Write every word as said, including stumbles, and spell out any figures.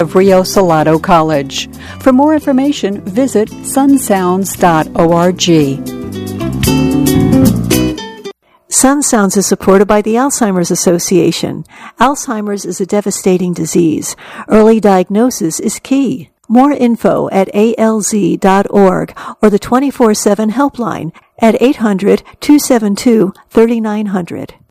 of Rio Salado College. For more information, visit sun sounds dot org. Sun Sounds is supported by the Alzheimer's Association. Alzheimer's is a devastating disease. Early diagnosis is key. More info at A L Z dot org or the twenty-four seven helpline at eight hundred, two seven two, three nine zero zero.